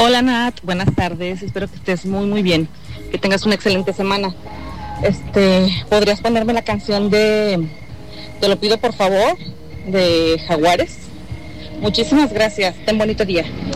Hola Nat, buenas tardes, espero que estés muy bien, que tengas una excelente semana. ¿Podrías ponerme la canción de Te lo pido por favor, de Jaguares? Muchísimas gracias, ten bonito día.